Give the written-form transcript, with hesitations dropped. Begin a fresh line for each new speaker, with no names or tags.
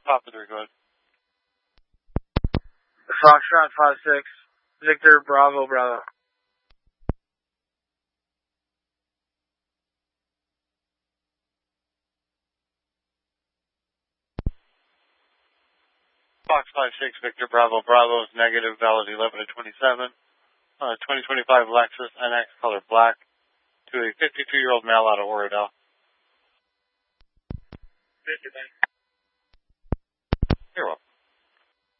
Papa 3, go ahead.
Foxtrot 5-6, Victor Bravo Bravo.
Fox 5-6, Victor Bravo Bravo is negative, valid 11 to 27. 2025 Lexus NX color black to a 52-year-old male out of Oradell.
50, thanks.